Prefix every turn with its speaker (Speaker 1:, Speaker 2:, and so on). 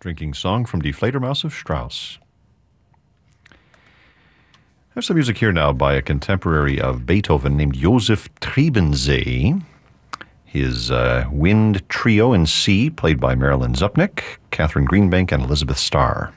Speaker 1: drinking song from Die Fledermaus of Strauss. I have some music here now by a contemporary of Beethoven named Josef Trebensee. His Wind Trio in C, played by Marilyn Zupnik, Catherine Greenbank, and Elizabeth Starr.